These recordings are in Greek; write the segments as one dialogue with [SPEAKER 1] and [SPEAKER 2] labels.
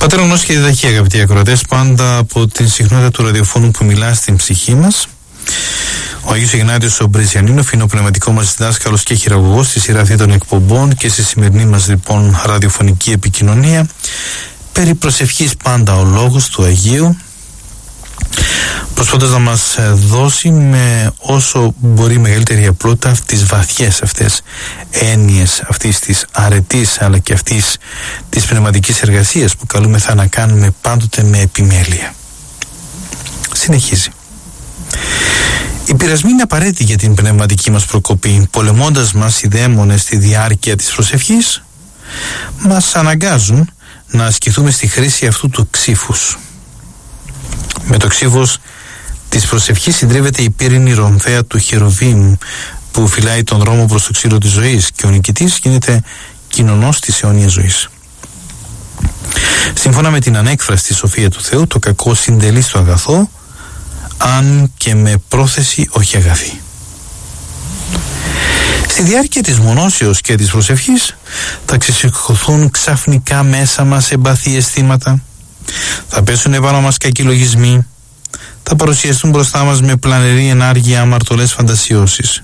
[SPEAKER 1] Πατέρα γνώση και διδαχή, αγαπητοί ακροατές, πάντα από την συχνότητα του ραδιοφώνου που μιλά στην ψυχή μας. Ο Αγίος Ιγνάτιος ο Μπρεζιανίνοφ είναι ο πνευματικό μας δάσκαλος και χειραγωγός στη σειρά αυτή των εκπομπών και στη σημερινή μας λοιπόν ραδιοφωνική επικοινωνία. Περί προσευχής πάντα ο λόγος του Αγίου, προσπαθώντας να μας δώσει με όσο μπορεί μεγαλύτερη απλότητα τις βαθιές αυτές έννοιες αυτής της αρετής αλλά και αυτής της πνευματικής εργασίας που καλούμεθα να κάνουμε πάντοτε με επιμέλεια. Συνεχίζει. Οι πειρασμοί είναι απαραίτητοι για την πνευματική μας προκοπή. Πολεμώντας μας οι δαίμονες στη διάρκεια της προσευχής, μας αναγκάζουν να ασκηθούμε στη χρήση αυτού του ξύφους. Με το ξύφος της προσευχής συντρίβεται η πύρινη ρομφαία του Χερουβίμ που φυλάει τον δρόμο προς το ξύλο της ζωής και ο νικητής γίνεται κοινωνός της αιώνιας ζωής. Σύμφωνα με την ανέκφραστη σοφία του Θεού, το κακό συντελεί στο αγαθό, αν και με πρόθεση όχι αγαθή. Στη διάρκεια της μονώσεως και της προσευχής θα ξεσηκωθούν ξαφνικά μέσα μας εμπαθή αισθήματα, θα πέσουν επάνω μας κακοί λογισμοί, θα παρουσιαστούν μπροστά μας με πλανερή ενάργεια αμαρτωλές φαντασιώσεις.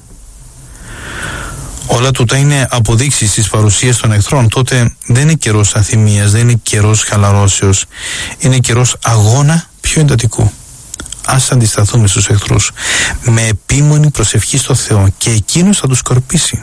[SPEAKER 1] Όλα τούτα είναι αποδείξεις της παρουσίας των εχθρών. Τότε δεν είναι καιρός αθυμίας, δεν είναι καιρός χαλαρώσεως, είναι καιρός αγώνα πιο εντατικού. Ας αντισταθούμε στους εχθρούς με επίμονη προσευχή στο Θεό και εκείνος θα τους σκορπίσει.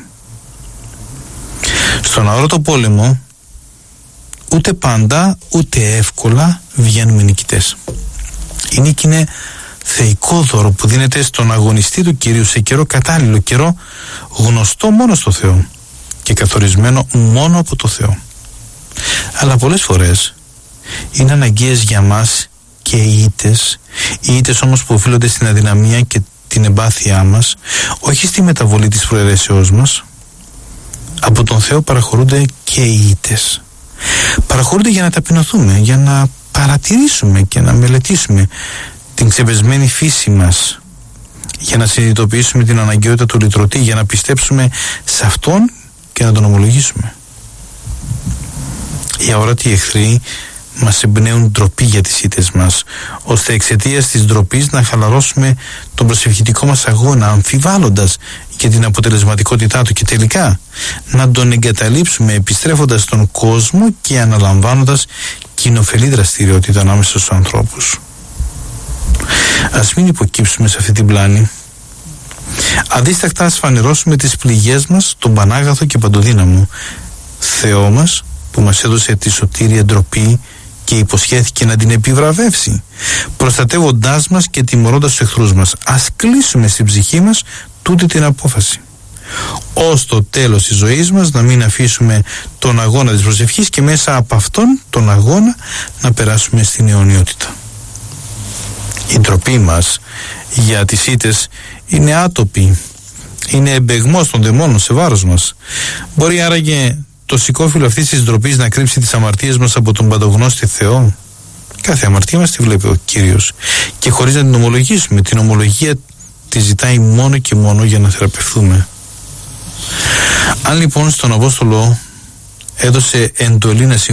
[SPEAKER 1] Στον αόρατο πόλεμο ούτε πάντα ούτε εύκολα βγαίνουμε νικητές. Η νίκη είναι θεϊκό δώρο που δίνεται στον αγωνιστή του Κυρίου σε καιρό κατάλληλο, καιρό γνωστό μόνο στο Θεό και καθορισμένο μόνο από το Θεό. Αλλά πολλές φορές είναι αναγκαίες για μας και οι ήττες όμως που οφείλονται στην αδυναμία και την εμπάθειά μας, όχι στη μεταβολή της προαιρέσεώς μας. Από τον Θεό παραχωρούνται και οι ήττες. Παραχωρούνται για να ταπεινωθούμε, για να παρατηρήσουμε και να μελετήσουμε την ξεπεσμένη φύση μας, για να συνειδητοποιήσουμε την αναγκαιότητα του λυτρωτή, για να πιστέψουμε σε Αυτόν και να τον ομολογήσουμε. Οι αόρατοι εχθροί μας εμπνέουν ντροπή για τις ήττες μας, ώστε εξαιτίας της ντροπής να χαλαρώσουμε τον προσευχητικό μας αγώνα, αμφιβάλλοντας για την αποτελεσματικότητά του και τελικά να τον εγκαταλείψουμε επιστρέφοντας στον κόσμο και αναλαμβάνοντας κοινοφελή δραστηριότητα ανάμεσα στους ανθρώπους. Ας μην υποκύψουμε σε αυτή την πλάνη. Αδίστακτα ας φανερώσουμε τις πληγές μας τον Πανάγαθο και Παντοδύναμο Θεό μας που μας έδωσε τη σωτήρια ντροπή και υποσχέθηκε να την επιβραβεύσει, προστατεύοντάς μας και τιμωρώντας τους εχθρούς μας. Ας κλείσουμε στην ψυχή μας τούτη την απόφαση, ως το τέλος της ζωής μας να μην αφήσουμε τον αγώνα της προσευχής και μέσα από αυτόν τον αγώνα να περάσουμε στην αιωνιότητα. Η ντροπή μας για τις ήττες είναι άτοπη, είναι εμπεγμός των δαιμόνων σε βάρος μας. Μπορεί άραγε το σηκώφυλλο αυτής της ντροπής να κρύψει τις αμαρτίες μας από τον παντογνώστη Θεό? Κάθε αμαρτία μας τη βλέπει ο Κύριος και χωρίς να την ομολογήσουμε, την ομολογία τη ζητάει μόνο και μόνο για να θεραπευθούμε. Αν λοιπόν στον Απόστολο έδωσε εντολή να